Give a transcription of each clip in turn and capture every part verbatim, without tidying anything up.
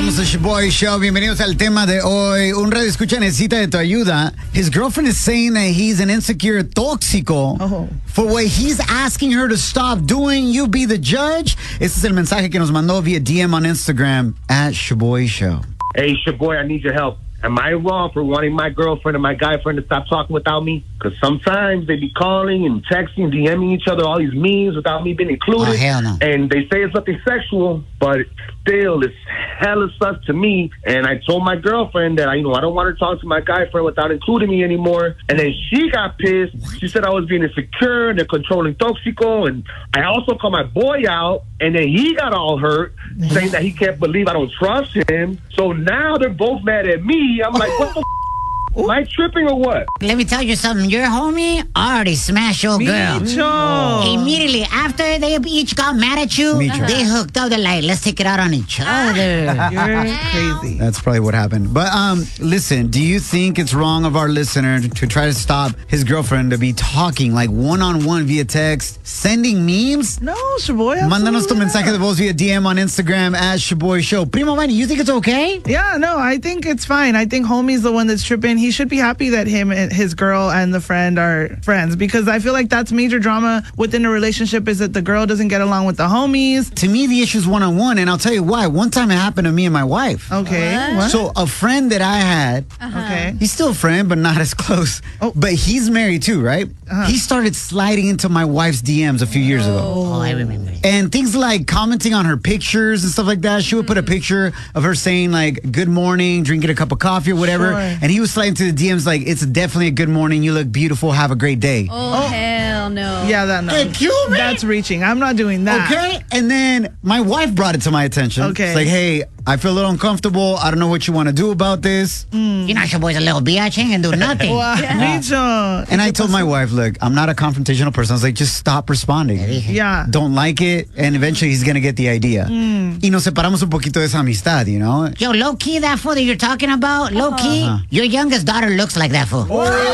Somos the Shoboy Show. Bienvenidos al tema de hoy. Un radio escucha necesita de tu ayuda. His girlfriend is saying that he's an insecure tóxico oh. for what he's asking her to stop doing. You be the judge. Este es el mensaje que nos mandó via D M on Instagram at Shoboy Show. Hey, Shoboy, I need your help. Am I wrong for wanting my girlfriend and my guy friend to stop talking without me? Because sometimes they be calling and texting, DMing each other all these memes without me being included. Oh, hell no. And they say it's nothing sexual, but still, it's hella sus to me. And I told my girlfriend that I, you know, I don't want her to talk to my guy friend without including me anymore. And then she got pissed. She said I was being insecure and controlling toxico. And I also called my boy out, and then he got all hurt, saying that he can't believe I don't trust him. So now they're both mad at me. I'm like, what the f***? Am I tripping or what? Let me tell you something. Your homie already smashed your girl. Micho. Immediately after they each got mad at you, Micho. they hooked up. They're like, let's take it out on each other. You're crazy. That's probably what happened. But um, listen, do you think it's wrong of our listener to try to stop his girlfriend to be talking like one-on-one via text, sending memes? No, Shoboy. Mándanos tu absolutely mensaje de not. voz via D M on Instagram at Shoboy Show. Primo Manny, you think it's okay? Yeah, no, I think it's fine. I think homie's the one that's tripping. He should be happy that him and his girl and the friend are friends, because I feel like that's major drama within a relationship, is that the girl doesn't get along with the homies. To me, the issue's one-on-one, and I'll tell you why. One time it happened to me and my wife. Okay. What? So a friend that I had, Okay. he's still a friend, but not as close. Oh. But he's married too, right? Uh-huh. He started sliding into my wife's D Ms a few years ago. Oh, I remember. And things like commenting on her pictures and stuff like that. She would put a picture of her saying like, good morning, drinking a cup of coffee or whatever. Sure. And he was sliding to the D Ms like, it's definitely a good morning. You look beautiful. Have a great day. Oh, hell no. Yeah, that no. Hey, cute, man. That's reaching. I'm not doing that. Okay. And then my wife brought it to my attention. Okay. It's like, hey, I feel a little uncomfortable. I don't know what you want to do about this. You know, your boy's a little bitch. Ain't gonna do nothing. Wow, Micho. And I told my wife, look, I'm not a confrontational person. I was like, just stop responding. Yeah. Don't like it, and eventually he's going to get the idea. Mm. Y nos separamos un poquito de esa amistad, you know? Yo, low key, that fool that you're talking about, low key, Uh-huh. your youngest daughter looks like that fool.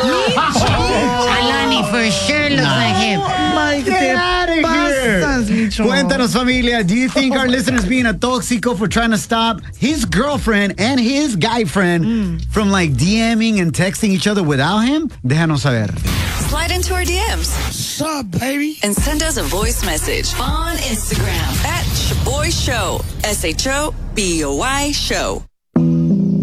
Alani for sure looks like him. Mike, Get te out of here. pasas, Micho. Cuéntanos, familia, do you think our listeners being a tóxico for trying to stop his girlfriend and his guy friend Mm. from like DMing and texting each other without him? Déjanos saber. Slide into our D Ms. What's up, baby? And send us a voice message on Instagram at Shoboy Show. S H O B O Y Show.